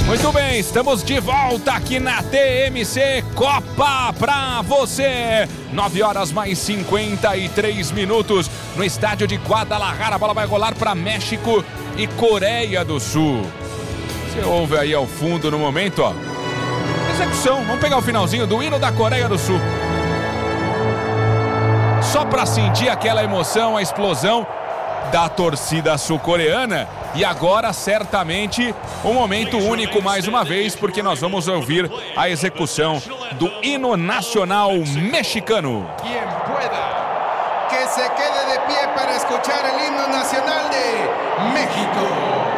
Muito bem, estamos de volta aqui na TMC Copa pra você. 9h mais 53 no estádio de Guadalajara. A bola vai rolar para México e Coreia do Sul. Você ouve aí ao fundo no momento, ó. Execução, vamos pegar o finalzinho do hino da Coreia do Sul. Só para sentir aquela emoção, a explosão da torcida sul-coreana. E agora, certamente, um momento único mais uma vez, porque nós vamos ouvir a execução do hino nacional mexicano. Quien pueda, que se quede de pie para escuchar el himno nacional de México.